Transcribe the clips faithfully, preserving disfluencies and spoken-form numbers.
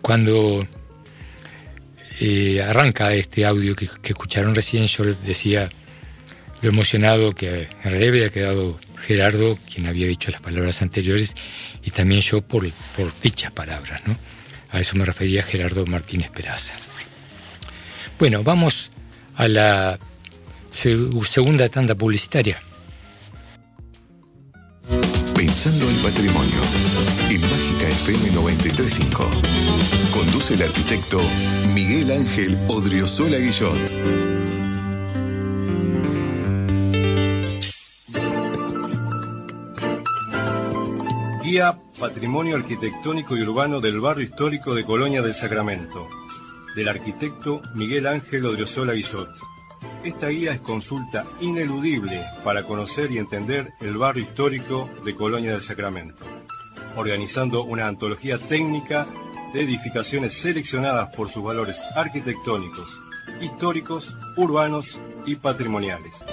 cuando eh, arranca este audio que, que escucharon recién, yo decía lo emocionado que en realidad había quedado Gerardo, quien había dicho las palabras anteriores, y también yo por, por dichas palabras, ¿no? A eso me refería Gerardo Martínez Peraza. Bueno, vamos a la seg- segunda tanda publicitaria. Pensando en patrimonio, en Mágica F M noventa y tres punto cinco. Conduce el arquitecto Miguel Ángel Odriozola Guillot. Guía Patrimonio Arquitectónico y Urbano del Barrio Histórico de Colonia del Sacramento, del arquitecto Miguel Ángel Odriozola Guillot. Esta guía es consulta ineludible para conocer y entender el barrio histórico de Colonia del Sacramento, organizando una antología técnica de edificaciones seleccionadas por sus valores arquitectónicos, históricos, urbanos y patrimoniales.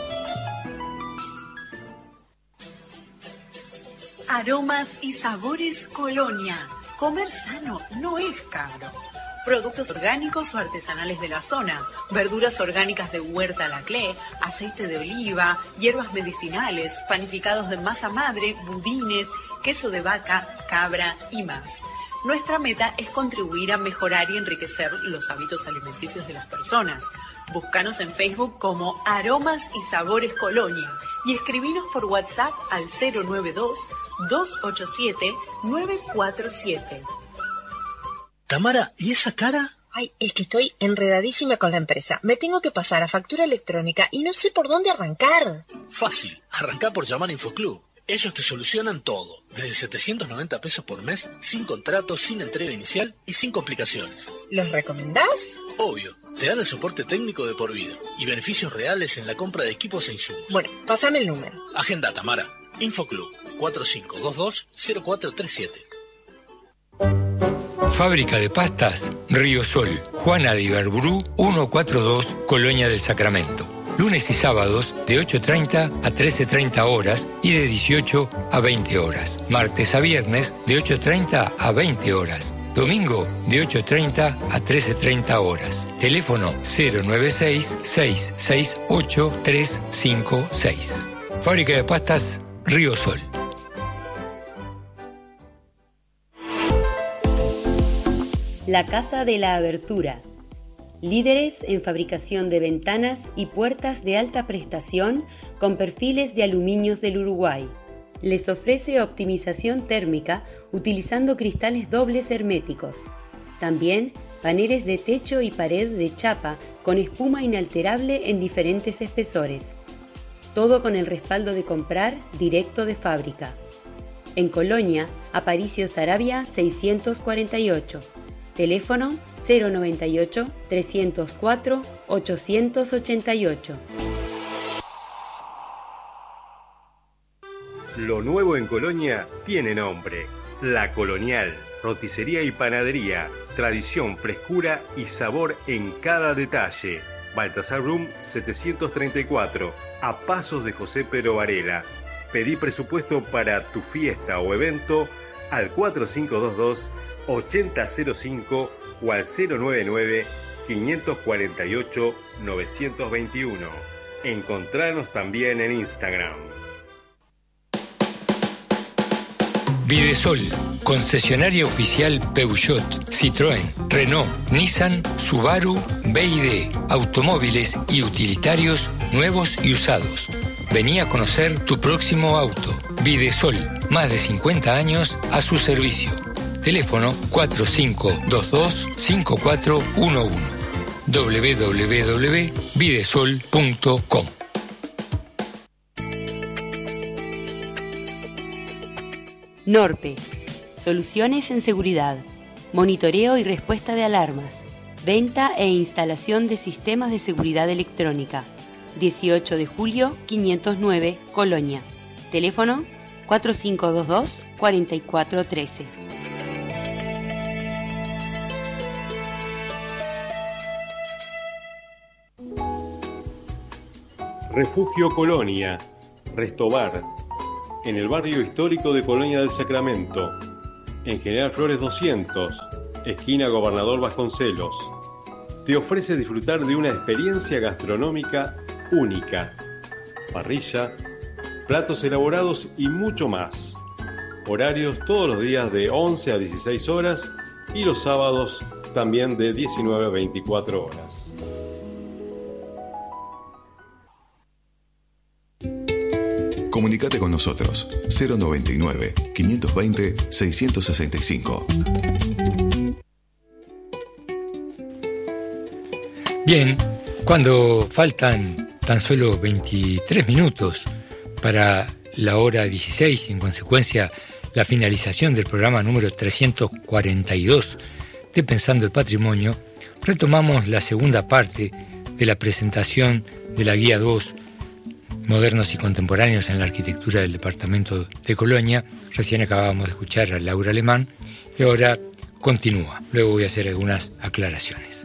Aromas y sabores Colonia. Comer sano no es caro. Productos orgánicos o artesanales de la zona, verduras orgánicas de Huerta Laclé, aceite de oliva, hierbas medicinales, panificados de masa madre, budines, queso de vaca, cabra y más. Nuestra meta es contribuir a mejorar y enriquecer los hábitos alimenticios de las personas. Búscanos en Facebook como Aromas y Sabores Colonia y escribinos por WhatsApp al cero nueve dos, dos ocho siete, nueve cuatro siete. Tamara, ¿y esa cara? Ay, es que estoy enredadísima con la empresa. Me tengo que pasar a factura electrónica y no sé por dónde arrancar. Fácil, arrancá por llamar a Infoclub. Ellos te solucionan todo, desde setecientos noventa pesos por mes, sin contrato, sin entrega inicial y sin complicaciones. ¿Los recomendás? Obvio, te dan el soporte técnico de por vida y beneficios reales en la compra de equipos e insumos. Bueno, pásame el número. Agenda, Tamara. Infoclub, cuatro cinco dos dos, cero cuatro tres siete. Fábrica de pastas Río Sol, Juana de Ibarburu, ciento cuarenta y dos, Colonia del Sacramento. Lunes y sábados de ocho treinta a trece treinta horas y de dieciocho a veinte horas. Martes a viernes de ocho treinta a veinte horas. Domingo de ocho treinta a trece treinta horas. Teléfono cero nueve seis, seis seis ocho, tres cinco seis. Fábrica de pastas Río Sol. La Casa de la Abertura. Líderes en fabricación de ventanas y puertas de alta prestación con perfiles de aluminios del Uruguay. Les ofrece optimización térmica utilizando cristales dobles herméticos. También paneles de techo y pared de chapa con espuma inalterable en diferentes espesores. Todo con el respaldo de comprar directo de fábrica. En Colonia, Aparicio Saravia seiscientos cuarenta y ocho. Teléfono cero noventa y ocho, trescientos cuatro, ochocientos ochenta y ocho. Lo nuevo en Colonia tiene nombre. La Colonial. Roticería y panadería. Tradición, frescura y sabor en cada detalle. Baltasar Room setecientos treinta y cuatro. A pasos de José Pero Varela. Pedí presupuesto para tu fiesta o evento al cuatro cinco dos dos, ocho cero cero cinco o al cero nueve nueve, cinco cuatro ocho, nueve dos uno. Encontranos también en Instagram. Videsol, concesionaria oficial Peugeot, Citroën, Renault, Nissan, Subaru, B y D, automóviles y utilitarios nuevos y usados. Vení a conocer tu próximo auto. Videsol, más de cincuenta años a su servicio. Teléfono cuatro cinco dos dos, cinco cuatro uno uno. doble u doble u doble u punto videsol punto com. Norpe, soluciones en seguridad, monitoreo y respuesta de alarmas, venta e instalación de sistemas de seguridad electrónica. dieciocho de julio, quinientos nueve, Colonia. Teléfono cuatro cinco dos dos, cuatro cuatro uno tres. Refugio Colonia, Restobar, en el barrio histórico de Colonia del Sacramento, en General Flores doscientos, esquina Gobernador Vasconcelos. Te ofrece disfrutar de una experiencia gastronómica única. Parrilla, platos elaborados y mucho más. Horarios todos los días de once a dieciséis horas y los sábados también de diecinueve a veinticuatro horas. Comunicate con nosotros cero noventa y nueve, quinientos veinte, seiscientos sesenta y cinco. Bien, cuando faltan tan solo veintitrés minutos para la hora dieciséis y en consecuencia la finalización del programa número trescientos cuarenta y dos de Pensando el Patrimonio, retomamos la segunda parte de la presentación de la Guía dos, Modernos y Contemporáneos en la Arquitectura del Departamento de Colonia. Recién acabábamos de escuchar a Laura Alemán y ahora continúa. Luego voy a hacer algunas aclaraciones.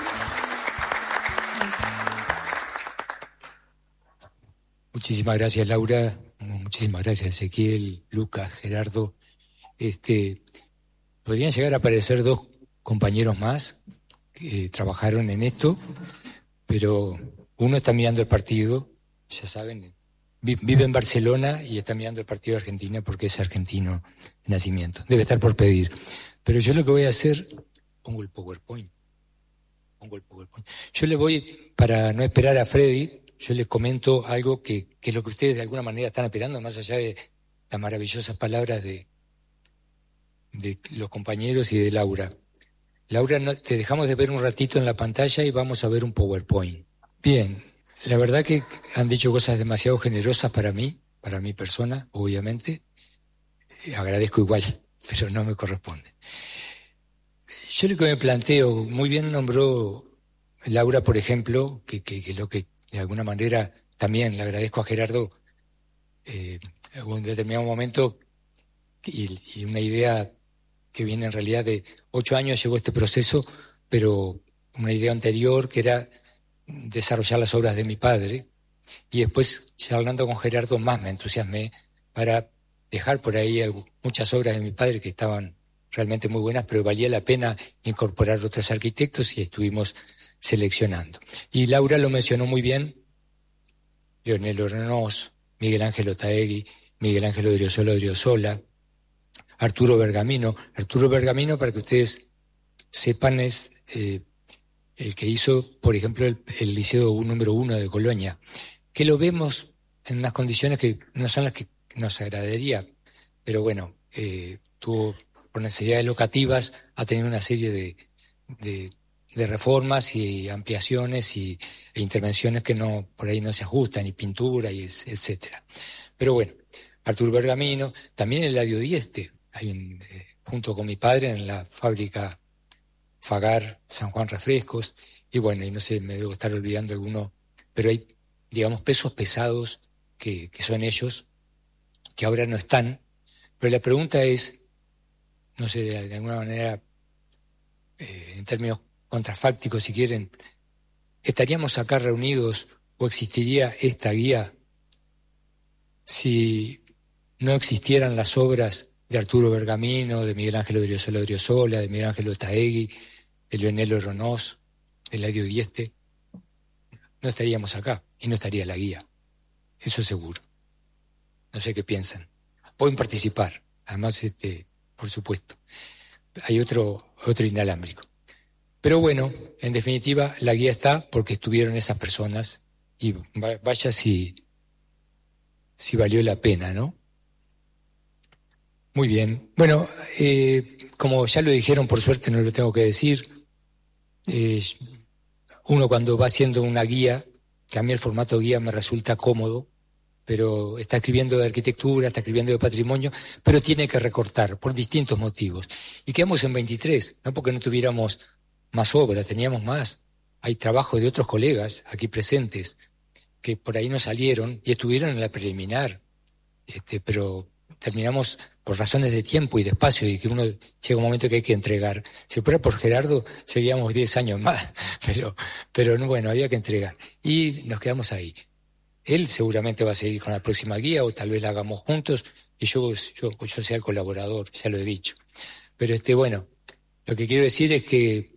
Muchísimas gracias, Laura. Muchísimas gracias, Ezequiel, Lucas, Gerardo. Este, podrían llegar a aparecer dos compañeros más que trabajaron en esto, pero uno está mirando el partido, ya saben, vive en Barcelona y está mirando el partido de Argentina porque es argentino de nacimiento. Debe estar por pedir. Pero yo lo que voy a hacer, pongo el PowerPoint. Pongo el PowerPoint. Yo le voy, para no esperar a Freddy, yo les comento algo que, que es lo que ustedes de alguna manera están esperando, más allá de las maravillosas palabras de, de los compañeros y de Laura. Laura, no, te dejamos de ver un ratito en la pantalla y vamos a ver un PowerPoint. Bien, la verdad que han dicho cosas demasiado generosas para mí, para mi persona, obviamente. Eh, agradezco igual, pero no me corresponde. Yo lo que me planteo, muy bien nombró Laura, por ejemplo, que, que, que lo que de alguna manera también le agradezco a Gerardo, eh, en un determinado momento, y, y una idea que viene en realidad de ocho años llegó este proceso, pero una idea anterior que era desarrollar las obras de mi padre, y después, charlando con Gerardo, más me entusiasmé para dejar por ahí muchas obras de mi padre que estaban realmente muy buenas, pero valía la pena incorporar otros arquitectos y estuvimos seleccionando. Y Laura lo mencionó muy bien, Leonel Ornoz, Miguel Ángel Otaegui, Miguel Ángel Odriozola Odriozola, Arturo Bergamino. Arturo Bergamino, para que ustedes sepan, es eh, el que hizo, por ejemplo, el, el Liceo número uno de Colonia, que lo vemos en unas condiciones que no son las que nos agradaría, pero bueno, eh, tuvo, por necesidades locativas, ha tenido una serie de, de, de reformas y ampliaciones y, e intervenciones que no por ahí no se ajustan, y pintura, y es, etcétera. Pero bueno, Arturo Bergamino, también el Eladio Dieste, hay un, eh, junto con mi padre en la fábrica Fagar San Juan Refrescos, y bueno, y no sé, me debo estar olvidando alguno, pero hay, digamos, pesos pesados que, que son ellos, que ahora no están, pero la pregunta es, no sé, de, de alguna manera, eh, en términos contrafácticos, si quieren, ¿estaríamos acá reunidos o existiría esta guía si no existieran las obras de Arturo Bergamino, de Miguel Ángel Odriozola Odriozola, de Miguel Ángel Otaegui, de Leonel Ornoz, de Eladio Dieste? No estaríamos acá y no estaría la guía, eso seguro. No sé qué piensan. Pueden participar, además, este, por supuesto. Hay otro, otro inalámbrico. Pero bueno, en definitiva, la guía está porque estuvieron esas personas y vaya si, si valió la pena, ¿no? Muy bien. Bueno, eh, como ya lo dijeron, por suerte no lo tengo que decir, eh, uno cuando va haciendo una guía, que a mí el formato guía me resulta cómodo, pero está escribiendo de arquitectura, está escribiendo de patrimonio, pero tiene que recortar por distintos motivos. Y quedamos en veintitrés, no porque no tuviéramos más obras, teníamos más. Hay trabajo de otros colegas aquí presentes que por ahí no salieron y estuvieron en la preliminar, este, pero terminamos por razones de tiempo y de espacio, y que uno llega un momento que hay que entregar. Si fuera por Gerardo, seguíamos diez años más, pero, pero bueno, había que entregar. Y nos quedamos ahí. Él seguramente va a seguir con la próxima guía, o tal vez la hagamos juntos, y yo, yo, yo sea el colaborador, ya lo he dicho. Pero este, bueno, Lo que quiero decir es que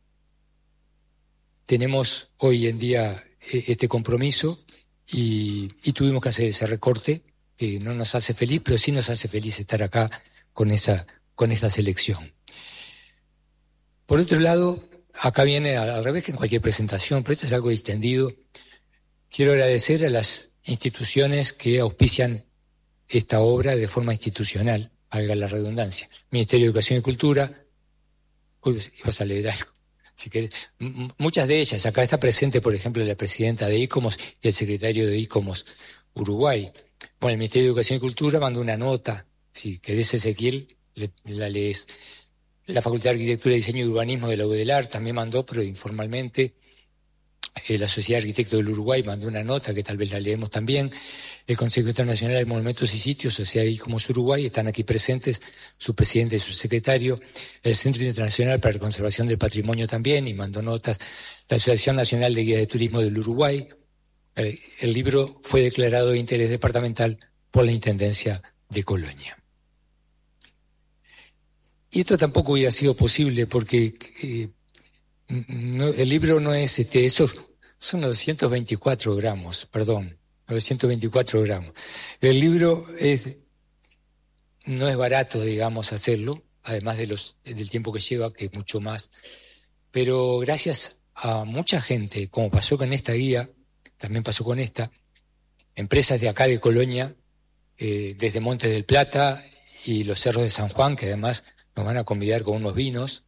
tenemos hoy en día este compromiso y, y tuvimos que hacer ese recorte que no nos hace feliz, pero sí nos hace feliz estar acá con esa, con esta selección. Por otro lado, acá viene al revés que en cualquier presentación, pero esto es algo distendido. Quiero agradecer a las instituciones que auspician esta obra de forma institucional, valga la redundancia. Ministerio de Educación y Cultura. Uy, ibas a leer algo, si querés. M- muchas de ellas, acá está presente, por ejemplo, la presidenta de ICOMOS y el secretario de ICOMOS Uruguay. Bueno, el Ministerio de Educación y Cultura mandó una nota, si querés, Ezequiel, le, la lees. La Facultad de Arquitectura, Diseño y Urbanismo de la U D E L A R también mandó, pero informalmente. Eh, la Sociedad de Arquitectos del Uruguay mandó una nota que tal vez la leemos también. El Consejo Internacional de Monumentos y Sitios, Sociedad ICOMOS Uruguay, están aquí presentes, su presidente y su secretario. El Centro Internacional para la Conservación del Patrimonio también, y mandó notas. La Asociación Nacional de Guías de Turismo del Uruguay. El, el libro fue declarado de interés departamental por la Intendencia de Colonia. Y esto tampoco hubiera sido posible porque eh, no, el libro no es, este, eso son novecientos veinticuatro gramos, perdón, novecientos veinticuatro gramos. El libro es, no es barato, digamos, hacerlo, además de los, del tiempo que lleva, que es mucho más. Pero gracias a mucha gente, como pasó con esta guía, también pasó con esta, empresas de acá de Colonia, eh, desde Montes del Plata y los Cerros de San Juan, que además nos van a convidar con unos vinos,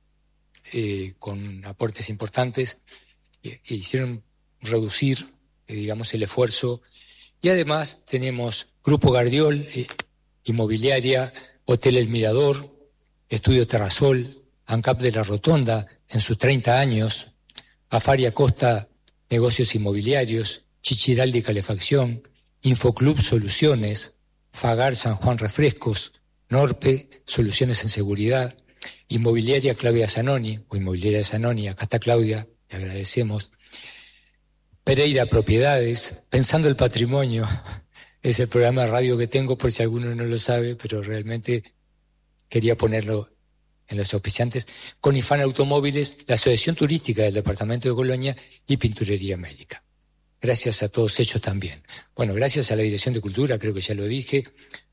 eh, con aportes importantes, e, e hicieron reducir, eh, digamos, el esfuerzo. Y además tenemos Grupo Gardiol, eh, Inmobiliaria, Hotel El Mirador, Estudio Terrasol, ANCAP de la Rotonda, en sus treinta años, Afari Acosta, Negocios Inmobiliarios, Chichiraldi Calefacción, Infoclub Soluciones, Fagar San Juan Refrescos, Norpe, Soluciones en Seguridad, Inmobiliaria Claudia Zanoni, o Inmobiliaria Zanoni, acá está Claudia, le agradecemos. Pereira Propiedades, Pensando el Patrimonio, es el programa de radio que tengo por si alguno no lo sabe, pero realmente quería ponerlo en los auspiciantes. Conifan Automóviles, la Asociación Turística del Departamento de Colonia y Pinturería América. Gracias a todos ellos también. Bueno, gracias a la Dirección de Cultura, creo que ya lo dije,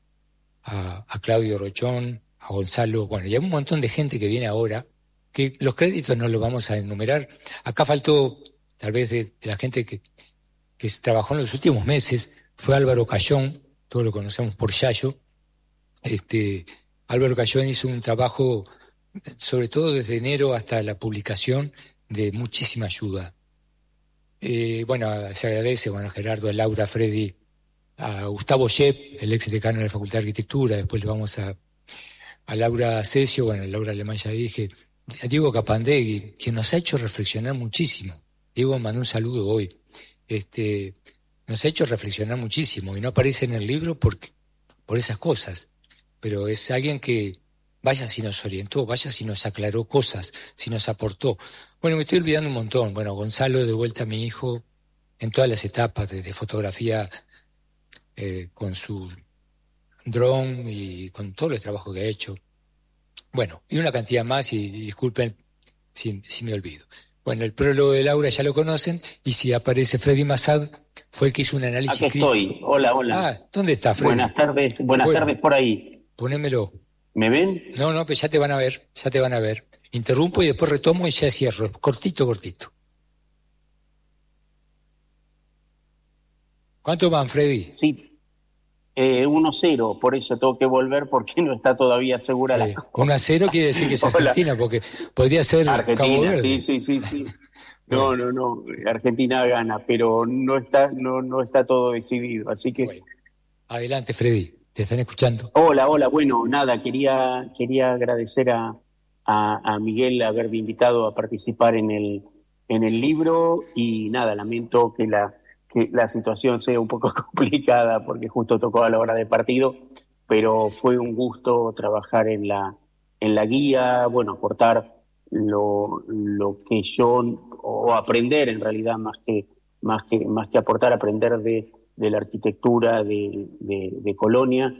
a, a Claudio Rochón, a Gonzalo, bueno, y hay un montón de gente que viene ahora, que los créditos no los vamos a enumerar. Acá faltó, tal vez, de, de la gente que, que trabajó en los últimos meses, fue Álvaro Cayón, todos lo conocemos por Yayo. Este, Álvaro Cayón hizo un trabajo, sobre todo desde enero hasta la publicación, de muchísima ayuda. Eh, bueno, se agradece, bueno, a Gerardo, a Laura, a Freddy, a Gustavo Shep, el ex decano de la Facultad de Arquitectura, después le vamos a, a Laura Cesio, bueno, a Laura Alemán ya dije, a Diego Capandegui, que nos ha hecho reflexionar muchísimo. Diego mandó un saludo hoy. Este, nos ha hecho reflexionar muchísimo y no aparece en el libro porque, por esas cosas, pero es alguien que vaya si nos orientó, vaya si nos aclaró cosas, si nos aportó. Bueno, me estoy olvidando un montón. Bueno, Gonzalo, de vuelta a mi hijo, en todas las etapas, desde fotografía eh, con su dron y con todos los trabajos que ha hecho. Bueno, y una cantidad más, y, y disculpen si, si me olvido. Bueno, el prólogo de Laura ya lo conocen, y si aparece Freddy Massad, fue el que hizo un análisis Aquí crítico. estoy, hola, hola. Ah, ¿dónde está, Freddy? Buenas tardes, buenas bueno, tardes por ahí. Ponémelo. ¿Me ven? No, no, pues ya te van a ver, ya te van a ver. Interrumpo y después retomo y ya cierro. Cortito, cortito. ¿Cuánto van, Freddy? Sí, eh, uno cero, por eso tengo que volver porque no está todavía segura eh, la cosa. uno a cero quiere decir que es Argentina, porque podría ser Argentina, Cabo Verde. sí, sí, sí, sí. No, no, no, Argentina gana, pero no está, no, no está todo decidido, así que... Bueno, adelante, Freddy, te están escuchando. Hola, hola, bueno, nada, quería, quería agradecer a, a, a Miguel haberme invitado a participar en el, en el libro, y nada, lamento que la, que la situación sea un poco complicada porque justo tocó a la hora de partido, pero fue un gusto trabajar en la, en la guía, bueno, aportar lo, lo que yo, o aprender en realidad más que, más que, más que aportar, aprender de, de la arquitectura de, de, de Colonia,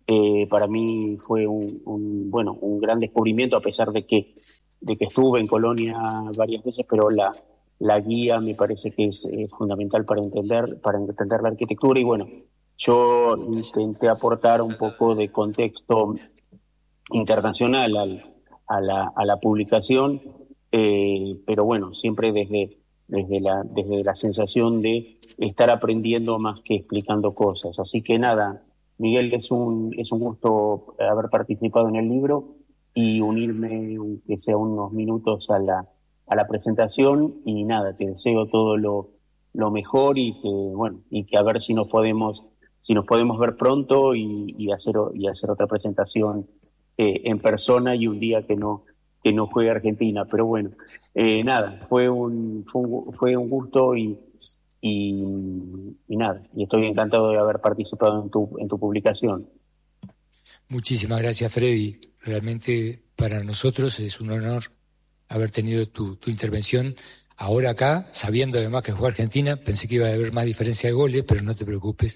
eh, para mí fue un, un, bueno, un gran descubrimiento, a pesar de que, de que estuve en Colonia varias veces, pero la, la guía me parece que es eh, fundamental para entender, para entender la arquitectura. Y bueno, yo intenté aportar un poco de contexto internacional al, a, la, a la publicación, eh, pero bueno, siempre desde, desde, la, desde la sensación de estar aprendiendo más que explicando cosas. Así que nada, Miguel, es un, es un gusto haber participado en el libro y unirme, aunque sea unos minutos, a la, a la presentación. Y nada, te deseo todo lo, lo mejor y que, bueno, y que a ver si nos podemos, si nos podemos ver pronto y, y, hacer, y hacer otra presentación eh, en persona, y un día que no, que no juegue Argentina. Pero bueno, eh, nada, fue un, fue un, fue un gusto y, y, y nada, y estoy encantado de haber participado en tu, en tu publicación. Muchísimas gracias, Freddy. Realmente para nosotros es un honor haber tenido tu, tu intervención ahora acá, sabiendo además que juega Argentina. Pensé que iba a haber más diferencia de goles, pero no te preocupes.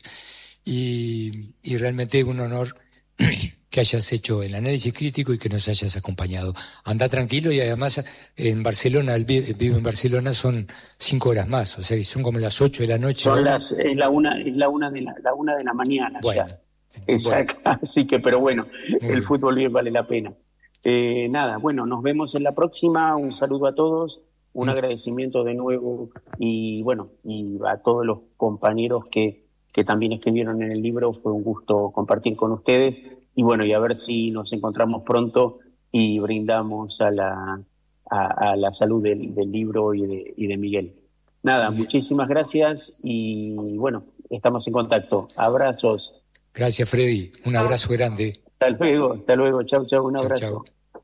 Y, y realmente es un honor que hayas hecho el análisis crítico y que nos hayas acompañado. Anda tranquilo, y además en Barcelona, el vivo en Barcelona, son cinco horas más, o sea, son como las ocho de la noche. Son las, es la una, es la una de la, la una de la mañana. Bueno. Ya. Exacto, bueno. Así que, pero bueno, Muy el bien. Fútbol bien vale la pena. Eh, nada, bueno, nos vemos en la próxima. Un saludo a todos, un mm. agradecimiento de nuevo, y bueno, y a todos los compañeros que, que también escribieron en el libro. Fue un gusto compartir con ustedes, y bueno, y a ver si nos encontramos pronto y brindamos a la, a, a la salud del, del libro y de, y de Miguel. Nada, muchísimas gracias y bueno, estamos en contacto. Abrazos. Gracias, Freddy. Un abrazo grande. Hasta luego, hasta luego. Chau, chau. Un abrazo. Chau, chau.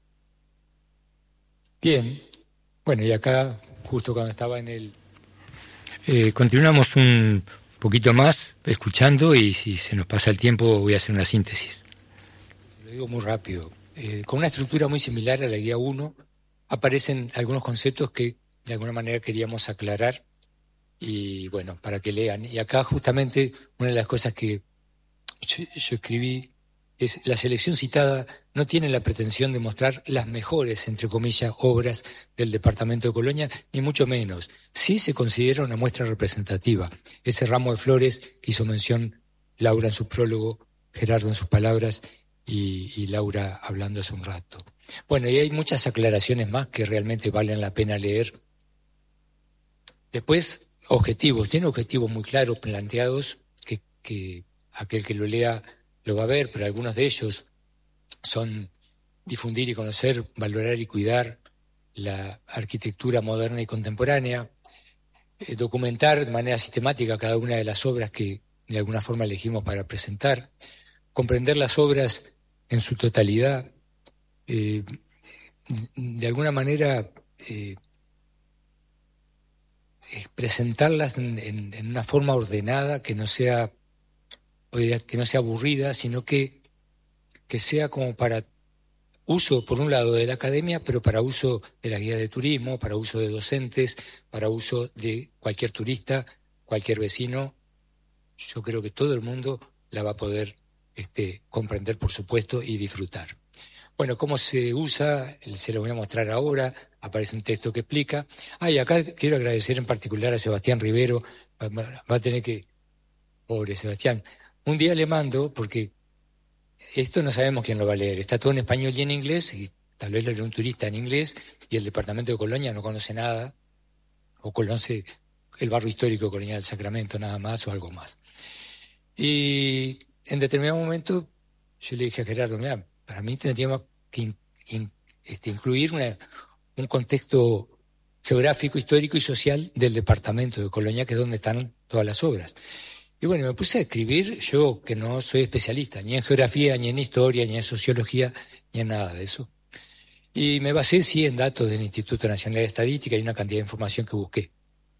Bien. Bueno, y acá, justo cuando estaba en el... Eh, continuamos un poquito más escuchando, y si se nos pasa el tiempo voy a hacer una síntesis. Lo digo muy rápido. Eh, con una estructura muy similar a la guía uno, aparecen algunos conceptos que de alguna manera queríamos aclarar, y bueno, para que lean. Y acá justamente una de las cosas que Yo, yo escribí es: la selección citada no tiene la pretensión de mostrar las mejores, entre comillas, obras del departamento de Colonia, ni mucho menos. Sí se considera una muestra representativa. Ese ramo de flores que hizo mención Laura en su prólogo, Gerardo en sus palabras y, y Laura hablando hace un rato. Bueno, y hay muchas aclaraciones más que realmente valen la pena leer. Después, objetivos. Tiene objetivos muy claros planteados que... que aquel que lo lea lo va a ver, pero algunos de ellos son difundir y conocer, valorar y cuidar la arquitectura moderna y contemporánea, eh, documentar de manera sistemática cada una de las obras que de alguna forma elegimos para presentar, comprender las obras en su totalidad, eh, de alguna manera eh, presentarlas en, en, en una forma ordenada, que no sea que no sea aburrida, sino que, que sea como para uso, por un lado, de la academia, pero para uso de la guía de turismo, para uso de docentes, para uso de cualquier turista, cualquier vecino. Yo creo que todo el mundo la va a poder este, comprender, por supuesto, y disfrutar. Bueno, ¿cómo se usa? Se lo voy a mostrar ahora. Aparece un texto que explica. Ah, y acá quiero agradecer en particular a Sebastián Rivero. Va a tener que... Pobre Sebastián. Un día le mando, porque esto no sabemos quién lo va a leer, está todo en español y en inglés, y tal vez lo lee un turista en inglés, y el departamento de Colonia no conoce nada, o conoce el barrio histórico de Colonia del Sacramento nada más, o algo más. Y en determinado momento yo le dije a Gerardo, mira, para mí tendríamos que in, in, este, incluir una, un contexto geográfico, histórico y social del departamento de Colonia, que es donde están todas las obras. Y bueno, me puse a escribir, yo que no soy especialista ni en geografía, ni en historia, ni en sociología, ni en nada de eso. Y me basé, sí, en datos del Instituto Nacional de Estadística y una cantidad de información que busqué.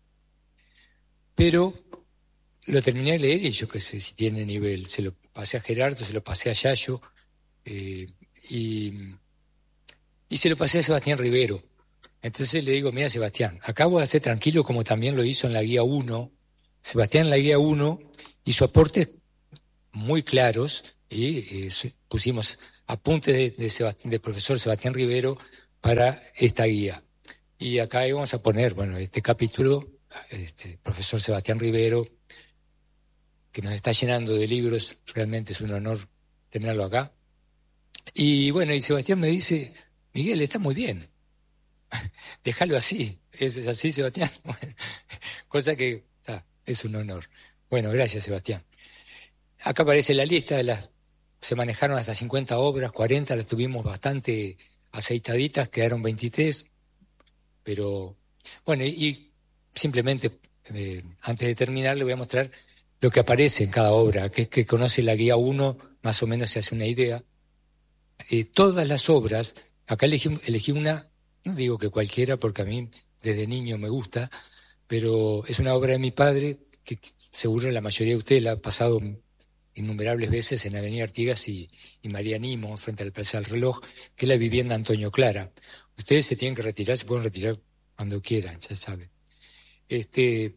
Pero lo terminé de leer y yo qué sé si tiene nivel. Se lo pasé a Gerardo, se lo pasé a Yayo, eh, y, y se lo pasé a Sebastián Rivero. Entonces le digo, mira Sebastián, acabo de hacer tranquilo como también lo hizo en la guía uno. Sebastián en la guía uno hizo aportes muy claros y eh, pusimos apuntes de, de Sebast- del profesor Sebastián Rivero para esta guía. Y acá íbamos a poner, bueno, este capítulo, este profesor Sebastián Rivero, que nos está llenando de libros, realmente es un honor tenerlo acá. Y bueno, y Sebastián me dice, Miguel, está muy bien, déjalo así. ¿Es, es así, Sebastián? Bueno, cosa que ah, es un honor. Bueno, gracias, Sebastián. Acá aparece la lista de las, se manejaron hasta cincuenta obras, cuarenta, las tuvimos bastante aceitaditas, quedaron veintitrés, pero bueno, y, y simplemente eh, antes de terminar le voy a mostrar lo que aparece en cada obra, que es que conoce la guía uno, más o menos se hace una idea. Eh, todas las obras, acá elegí, elegí una, no digo que cualquiera, porque a mí desde niño me gusta, pero es una obra de mi padre, que seguro la mayoría de ustedes la ha pasado innumerables veces en Avenida Artigas y, y María Nimo, frente al Plaza del Reloj, que es la vivienda Antonio Clara. Ustedes se tienen que retirar, se pueden retirar cuando quieran, ya saben. Este,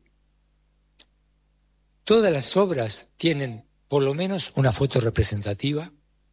todas las obras tienen por lo menos una foto representativa.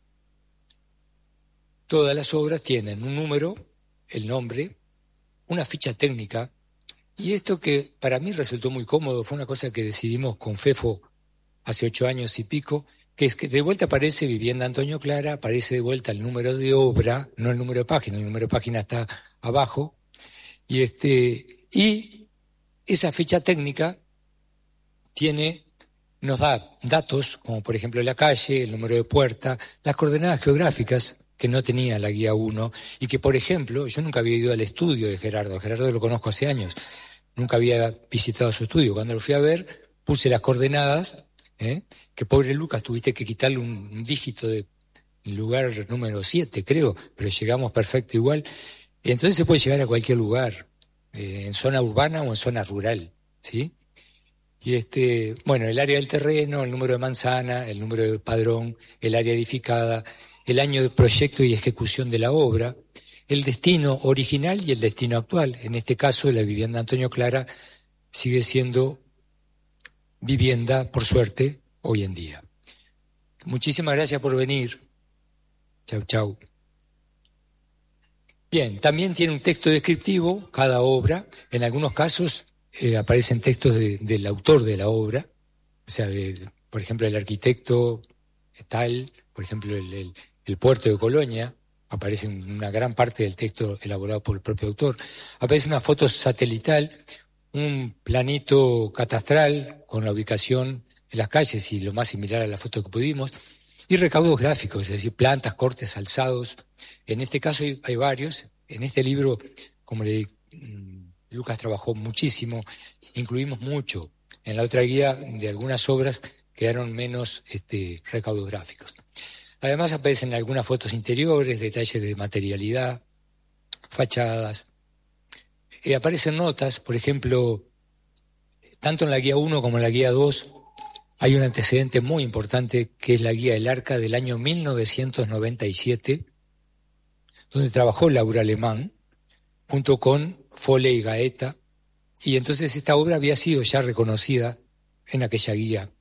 Todas las obras tienen un número, el nombre, una ficha técnica, y esto que para mí resultó muy cómodo, fue una cosa que decidimos con Fefo hace ocho años y pico, que es que de vuelta aparece Vivienda Antonio Clara, aparece de vuelta el número de obra, no el número de página, el número de página está abajo, y este y esa ficha técnica tiene, nos da datos, como por ejemplo la calle, el número de puerta, las coordenadas geográficas, que no tenía la guía uno, y que, por ejemplo, yo nunca había ido al estudio de Gerardo, Gerardo lo conozco hace años, nunca había visitado su estudio. Cuando lo fui a ver, puse las coordenadas, ¿eh? que pobre Lucas, tuviste que quitarle un, un dígito de lugar número siete, creo, pero llegamos perfecto igual. Y entonces se puede llegar a cualquier lugar, eh, en zona urbana o en zona rural, ¿sí? Y este, bueno, el área del terreno, el número de manzana, el número de padrón, el área edificada, el año de proyecto y ejecución de la obra, el destino original y el destino actual. En este caso, la vivienda Antonio Clara sigue siendo vivienda, por suerte, hoy en día. Muchísimas gracias por venir. Chau, chau. Bien, también tiene un texto descriptivo, cada obra. En algunos casos eh, aparecen textos de, del autor de la obra, o sea, de, por ejemplo, el arquitecto tal, por ejemplo, el, el El puerto de Colonia, aparece una gran parte del texto elaborado por el propio autor. Aparece una foto satelital, un planito catastral con la ubicación de las calles y lo más similar a la foto que pudimos, y recaudos gráficos, es decir, plantas, cortes, alzados. En este caso hay, hay varios. En este libro, como le Lucas trabajó muchísimo, incluimos mucho. En la otra guía de algunas obras quedaron menos este, recaudos gráficos. Además aparecen algunas fotos interiores, detalles de materialidad, fachadas. Eh, aparecen notas, por ejemplo, tanto en la guía uno como en la guía dos hay un antecedente muy importante que es la guía El Arca del año mil novecientos noventa y siete, donde trabajó Laura Alemán junto con Fole y Gaeta, y entonces esta obra había sido ya reconocida en aquella guía.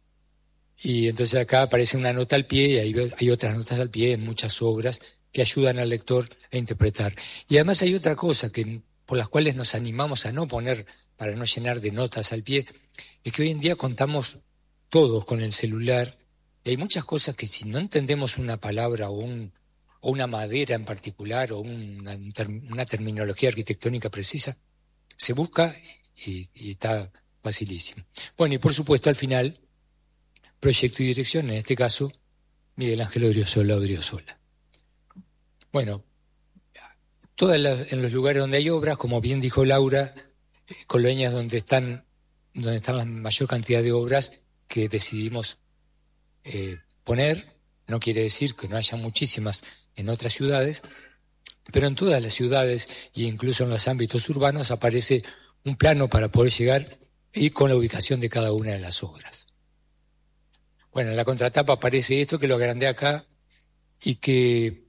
Y entonces acá aparece una nota al pie y hay, hay otras notas al pie en muchas obras que ayudan al lector a interpretar. Y además hay otra cosa que, por las cuales nos animamos a no poner, para no llenar de notas al pie, es que hoy en día contamos todos con el celular y hay muchas cosas que si no entendemos una palabra o, un, o una madera en particular o una, una terminología arquitectónica precisa, se busca y, y está facilísimo. Bueno, y por supuesto al final, proyecto y dirección, en este caso, Miguel Ángel Odriozola Odriozola. Bueno, todas las, en los lugares donde hay obras, como bien dijo Laura, eh, colonias donde están, donde están la mayor cantidad de obras que decidimos eh, poner, no quiere decir que no haya muchísimas en otras ciudades, pero en todas las ciudades e incluso en los ámbitos urbanos aparece un plano para poder llegar y con la ubicación de cada una de las obras. Bueno, en la contratapa aparece esto, que lo agrandé acá, y que,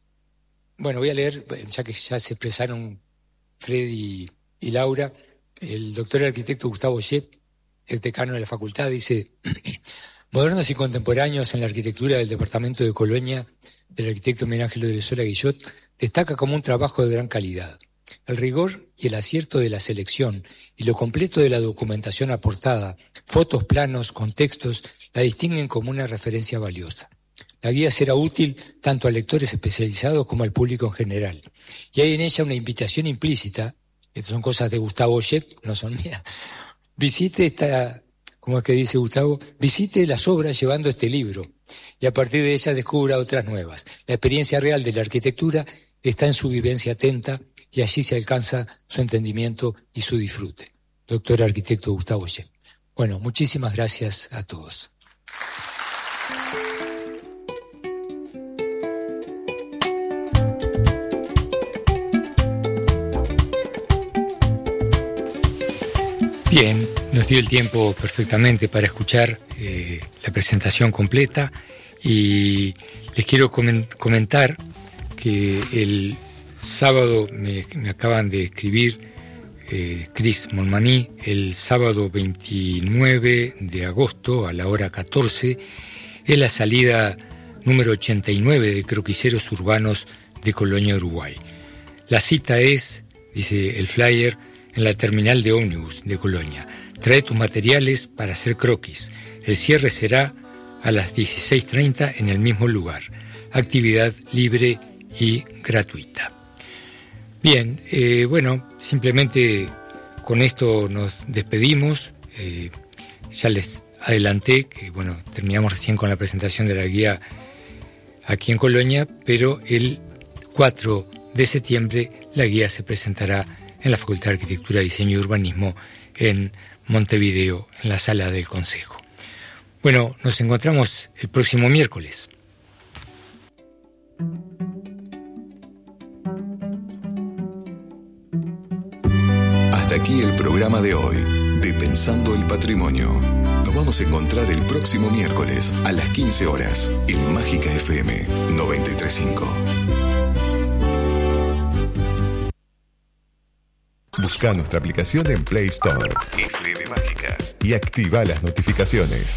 bueno, voy a leer, ya que ya se expresaron Freddy y Laura, el doctor arquitecto Gustavo Yep, el decano de la facultad, dice: Modernos y contemporáneos en la arquitectura del departamento de Colonia, del arquitecto Miguel Ángel Odriozola Guillot, destaca como un trabajo de gran calidad. El rigor y el acierto de la selección y lo completo de la documentación aportada, fotos, planos, contextos, la distinguen como una referencia valiosa. La guía será útil tanto a lectores especializados como al público en general. Y hay en ella una invitación implícita, estas son cosas de Gustavo Shep, no son mías. Visite esta, como es que dice Gustavo, visite las obras llevando este libro y a partir de ellas descubra otras nuevas. La experiencia real de la arquitectura está en su vivencia atenta y allí se alcanza su entendimiento y su disfrute. Doctor arquitecto Gustavo Shep. Bueno, muchísimas gracias a todos. Bien, nos dio el tiempo perfectamente para escuchar eh, la presentación completa y les quiero comentar que el sábado me, me acaban de escribir eh, Chris Monmany, el sábado veintinueve de agosto a la hora catorce es la salida número ochenta y nueve de Croquiseros Urbanos de Colonia, Uruguay. La cita es, dice el flyer, en la terminal de ómnibus de Colonia. Trae tus materiales para hacer croquis. El cierre será a las dieciséis treinta en el mismo lugar. Actividad libre y gratuita. Bien, eh, bueno, simplemente con esto nos despedimos. Eh, ya les adelanté que, bueno, terminamos recién con la presentación de la guía aquí en Colonia, pero el cuatro de septiembre la guía se presentará en la Facultad de Arquitectura, Diseño y Urbanismo en Montevideo, en la sala del Consejo. Bueno, nos encontramos el próximo miércoles. Hasta aquí el programa de hoy de Pensando el Patrimonio. Nos vamos a encontrar el próximo miércoles a las quince horas en Mágica F M noventa y tres punto cinco. Busca nuestra aplicación en Play Store, F M Mágica, y activa las notificaciones.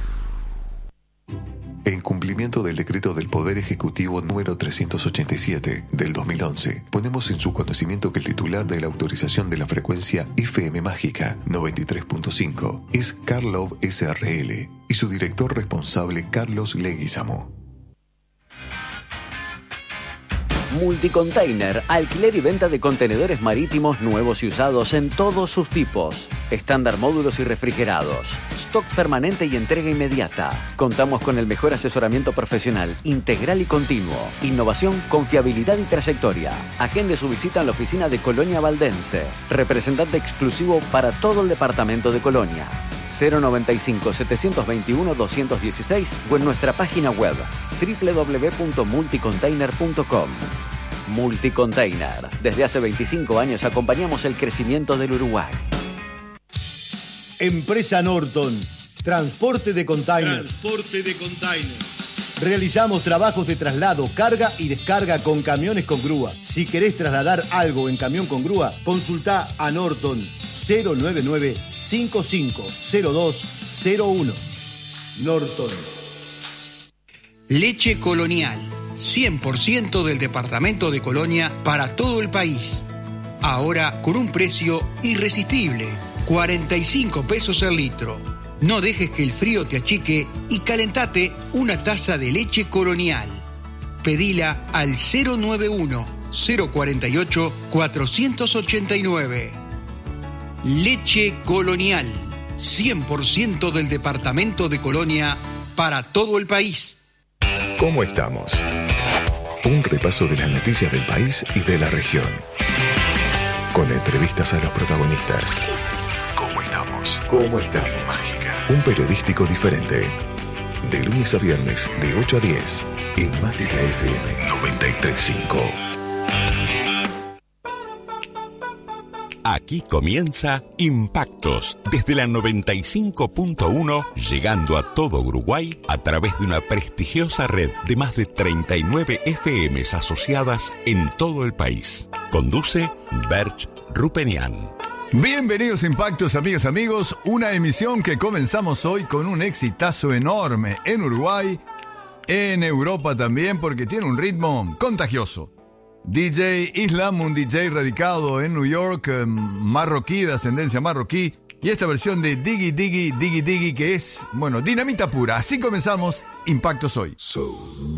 En cumplimiento del decreto del Poder Ejecutivo número trescientos ochenta y siete del dos mil once, ponemos en su conocimiento que el titular de la autorización de la frecuencia F M Mágica noventa y tres punto cinco es Carlov S R L y su director responsable Carlos Leguizamo. Multicontainer, alquiler y venta de contenedores marítimos nuevos y usados en todos sus tipos. Estándar módulos y refrigerados. Stock permanente y entrega inmediata. Contamos con el mejor asesoramiento profesional, integral y continuo. Innovación, confiabilidad y trayectoria. Agende su visita en la oficina de Colonia Valdense. Representante exclusivo para todo el departamento de Colonia. cero noventa y cinco, setecientos veintiuno, doscientos dieciséis o en nuestra página web doble u doble u doble u punto multicontainer punto com. Multicontainer. Desde hace veinticinco años acompañamos el crecimiento del Uruguay. Empresa Norton. Transporte de container. Transporte de container. Realizamos trabajos de traslado, carga y descarga con camiones con grúa. Si querés trasladar algo en camión con grúa, consultá a Norton cero nueve nueve, cinco cinco cero dos cero uno. Norton. Leche Colonial, cien por ciento del departamento de Colonia para todo el país. Ahora con un precio irresistible, cuarenta y cinco pesos el litro. No dejes que el frío te achique y calentate una taza de leche Colonial. Pedila al cero nueve uno, cero cuarenta y ocho, cuatrocientos ochenta y nueve. Leche Colonial, cien por ciento del departamento de Colonia para todo el país. ¿Cómo estamos? Un repaso de las noticias del país y de la región. Con entrevistas a los protagonistas. ¿Cómo estamos? ¿Cómo estamos? Mágica. Un periodístico diferente. De lunes a viernes, de ocho a diez. En Mágica F M noventa y tres punto cinco. Aquí comienza Impactos, desde la noventa y cinco punto uno, llegando a todo Uruguay a través de una prestigiosa red de más de treinta y nueve F Ms asociadas en todo el país. Conduce Berch Rupenian. Bienvenidos a Impactos, amigas, amigos. Una emisión que comenzamos hoy con un exitazo enorme en Uruguay, en Europa también, porque tiene un ritmo contagioso. D J Islam, un D J radicado en New York, marroquí, de ascendencia marroquí, y esta versión de Diggy Diggy Diggy Diggy que es, bueno, dinamita pura. Así comenzamos Impactos hoy. So